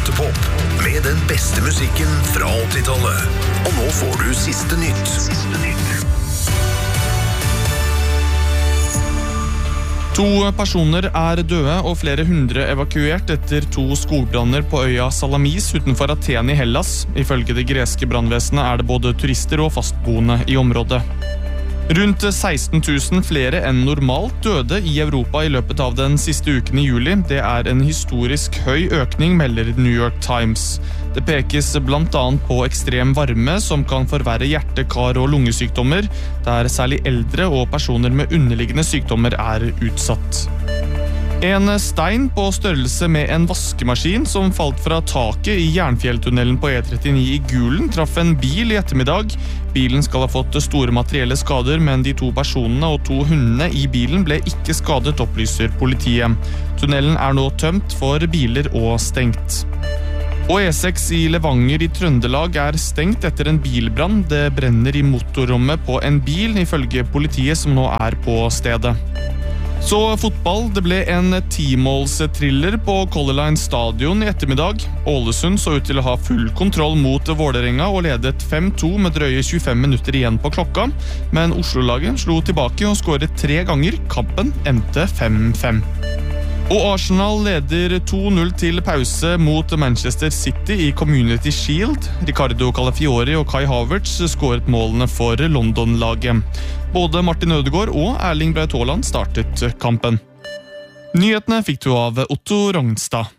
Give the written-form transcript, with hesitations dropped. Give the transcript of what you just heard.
Teaterpop med den beste musikken fra 80-tallet. Og nå får du siste nytt. To personer døde og flere hundre evakuert etter to skogbranner på øya Salamis utenfor Aten i Hellas. Ifølge det greske brannvesenet det både turister og fastboende i området. Rundt 16 000 flere enn normalt døde i Europa i løpet av den siste uken i juli. Det en historisk høy økning, melder New York Times. Det pekes blant annet på ekstrem varme som kan forverre hjerte-, kar- og lungesykdommer, der særlig eldre og personer med underliggende sykdommer utsatt. En stein på størrelse med en vaskemaskin som falt fra taket i Jernfjelltunnelen på E39 i Gulen traff en bil i ettermiddag. Bilen skal ha fått store materielle skader, men de to personene og to hundene i bilen ble ikke skadet, opplyser politiet. Tunnelen nå tømt for biler og stengt. Og E6 i Levanger i Trøndelag stengt etter en bilbrann. Det brenner i motorrommet på en bil, ifølge politiet som nå på stedet. Så fotball, det ble en 10-måls-thriller på Color Line stadion i ettermiddag. Ålesund så ut til å ha full kontroll mot Vålerenga og ledet 5-2 med drøye 25 minutter igjen på klokka. Men Oslo-laget slo tilbake og skåret 3 ganger. Kampen endte 5-5. Og Arsenal leder 2-0 til pause mot Manchester City i Community Shield. Ricardo Calafiori og Kai Havertz skåret målene for London-laget. Både Martin Ødegaard og Erling Braut Haaland startet kampen. Nyhetene fikk du av Otto Rognstad.